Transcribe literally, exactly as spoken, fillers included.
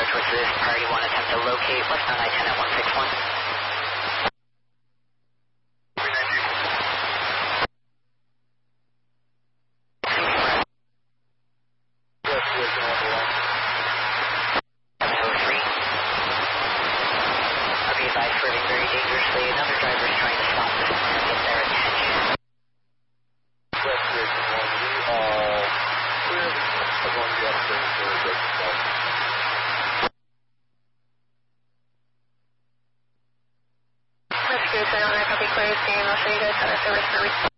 towards this. Priority one, attempt to locate westbound I ten at one six one. Rescue, so I don't know if I'll be clear, I'll show you guys how to service the